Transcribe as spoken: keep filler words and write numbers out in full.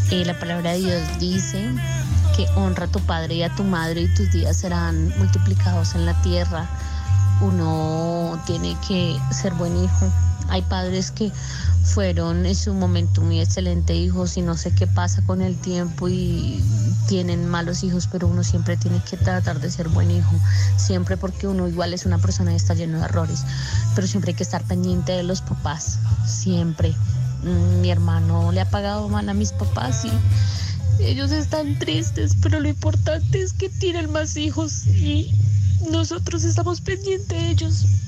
Eh, la palabra de Dios dice que honra a tu padre y a tu madre y tus días serán multiplicados en la tierra. Uno tiene que ser buen hijo. Hay padres que fueron en su momento muy excelentes hijos y no sé qué pasa con el tiempo y tienen malos hijos, pero uno siempre tiene que tratar de ser buen hijo, siempre, porque uno igual es una persona y está lleno de errores, pero siempre hay que estar pendiente de los papás, siempre. Mm, Mi hermano le ha pagado mal a mis papás y ellos están tristes, pero lo importante es que tienen más hijos y nosotros estamos pendientes de ellos.